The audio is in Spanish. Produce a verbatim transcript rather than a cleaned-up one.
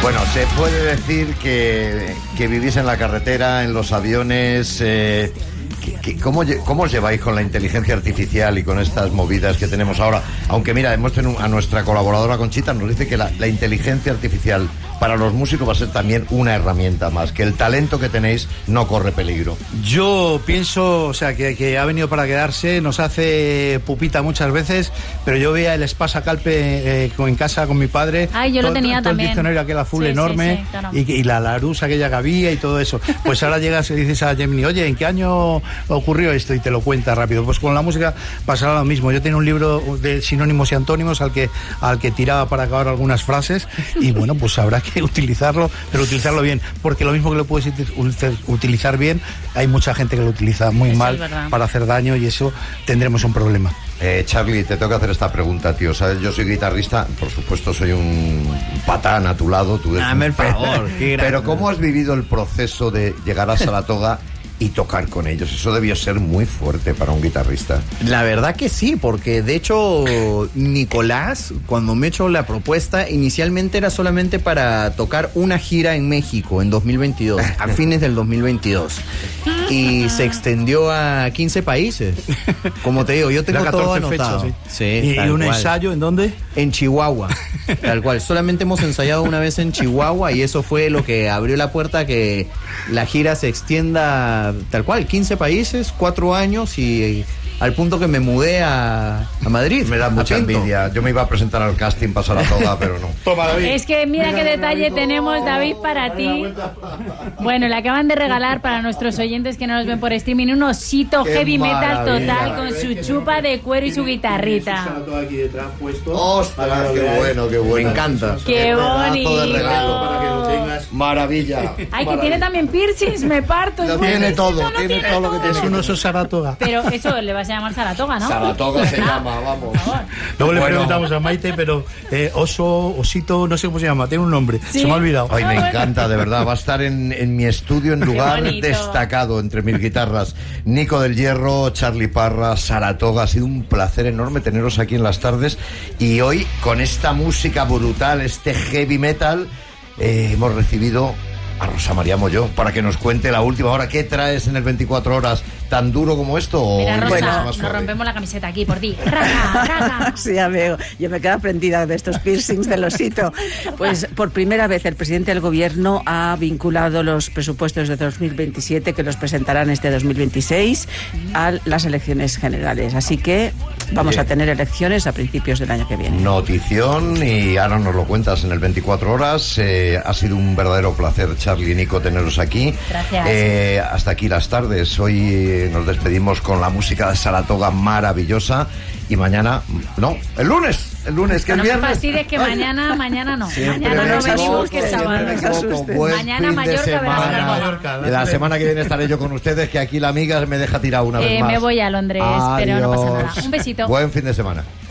Bueno, se puede decir que, que vivís en la carretera, en los aviones. Eh, que, que, ¿cómo, ¿Cómo os lleváis con la inteligencia artificial y con estas movidas que tenemos ahora? Aunque mira, hemos tenido a nuestra colaboradora Conchita, nos dice que la, la inteligencia artificial para los músicos va a ser también una herramienta más, que el talento que tenéis no corre peligro. Yo pienso, o sea, que, que ha venido para quedarse, nos hace pupita muchas veces, pero yo veía el Espasa Calpe eh, en casa con mi padre. Ay, yo todo, lo tenía todo también. El diccionario aquel azul sí, enorme, sí, sí, claro. y, y la Larousse aquella que había y todo eso. Pues ahora llegas y dices a Gemini, oye, ¿en qué año ocurrió esto? Y te lo cuenta rápido. Pues con la música pasará lo mismo. Yo tenía un libro de sinónimos y antónimos al que, al que tiraba para acabar algunas frases, y bueno, pues habrá que utilizarlo, pero utilizarlo bien, porque lo mismo que lo puedes utilizar bien, hay mucha gente que lo utiliza muy eso mal para hacer daño, y eso tendremos un problema. Eh, Charlie, te tengo que hacer esta pregunta, tío. ¿Sabes? Yo soy guitarrista, por supuesto soy un patán a tu lado. Tú Dame el favor. Pero ¿cómo has vivido el proceso de llegar a Saratoga y tocar con ellos? Eso debió ser muy fuerte para un guitarrista. La verdad que sí, porque de hecho Nicolás, cuando me echó la propuesta, inicialmente era solamente para tocar una gira en México en dos mil veintidós, a fines del dos mil veintidós, y se extendió a quince países. Como te digo, yo tengo todo anotado. Fechas, sí. Sí, ¿Y, y un cual. ensayo en dónde? En Chihuahua, tal cual. Solamente hemos ensayado una vez en Chihuahua, y eso fue lo que abrió la puerta a que la gira se extienda tal cual, quince países, cuatro años, y al punto que me mudé a, a Madrid. Me da mucha envidia. Yo me iba a presentar al casting para Saratoga, pero no. Toma, David. Es que mira, mira qué detalle David, tenemos, David, para ti. Bueno, le acaban de regalar para nuestros oyentes que no nos ven por streaming un osito qué heavy metal total con su chupa de cuero y su guitarrita. ¡Ostras, qué bueno, qué bueno! Me encanta. ¡Qué bonito! Maravilla. Ay, que tiene también piercings, me parto. Lo tiene todo, no tiene, tiene todo lo que tiene. Es un oso Saratoga. Pero eso le vas a llamar Saratoga, ¿no? Saratoga se llama, vamos. Luego le bueno. preguntamos a Maite, pero eh, oso, osito, no sé cómo se llama, tiene un nombre, ¿sí? Se me ha olvidado. Ay, me encanta, de verdad, va a estar en, en mi estudio en lugar destacado entre mis guitarras. Nico del Hierro, Charlie Parra, Saratoga, ha sido un placer enorme teneros aquí en las tardes, y hoy con esta música brutal, este heavy metal, eh, hemos recibido a Rosa María Molló para que nos cuente la última hora. ¿Qué traes en el veinticuatro horas? ¿Tan duro como esto? O Mira, Rosa, bueno, nos rompemos la camiseta aquí por ti. Raca, raca. Sí, amigo, yo me quedo prendida de estos piercings del osito. Pues por primera vez el presidente del gobierno ha vinculado los presupuestos de dos mil veintisiete, que los presentarán este dos mil veintiséis, a las elecciones generales. Así que vamos Bien. a tener elecciones a principios del año que viene. Notición, y ahora nos lo cuentas en el veinticuatro horas. Eh, ha sido un verdadero placer, Charlie y Nico, teneros aquí. Gracias. Eh, hasta aquí las tardes. Hoy nos despedimos con la música de Saratoga maravillosa, y mañana, no, el lunes, el lunes, que no el viernes. No me fastidies que mañana, mañana no. Siempre mañana no venimos, que es sábado. Mañana Mallorca, Mallorca. La semana que viene estaré yo con ustedes, que aquí la amiga me deja tirar una eh, vez más. Me voy a Londres, Adiós. Pero no pasa nada. Un besito. Buen fin de semana.